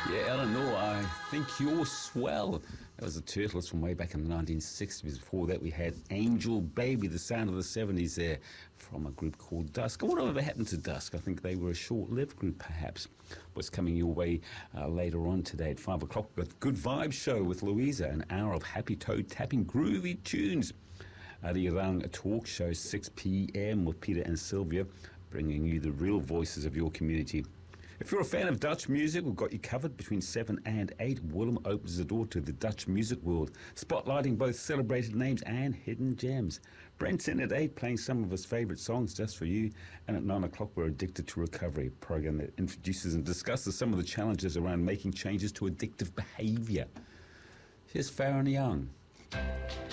Yeah, Eleanor, I think you're swell. That was the Turtles from way back in the 1960s. Before that, we had Angel Baby, the sound of the 70s there, from a group called Dusk. Whatever happened to Dusk? I think they were a short-lived group, perhaps. What's coming your way later on today at 5 o'clock with Good Vibes Show with Louisa, an hour of happy toe-tapping groovy tunes. The Young Talk Show, 6 p.m. with Peter and Sylvia, bringing you the real voices of your community. If you're a fan of Dutch music, we've got you covered between 7 and 8. Willem opens the door to the Dutch music world, spotlighting both celebrated names and hidden gems. Brent's in at 8, playing some of his favourite songs just for you. And at 9 o'clock, we're Addicted to Recovery, a program that introduces and discusses some of the challenges around making changes to addictive behaviour. Here's Farron Young.